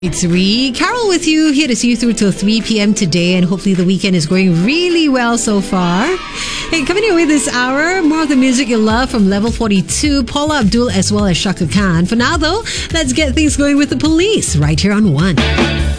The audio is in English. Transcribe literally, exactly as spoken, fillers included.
It's Ree. Carol with you, here to see you through till three p.m. today, and hopefully the weekend is going really well so far. Hey, coming your way this hour, more of the music you love from Level forty-two, Paula Abdul as well as Shaka Khan. For now though, let's get things going with the Police right here on One.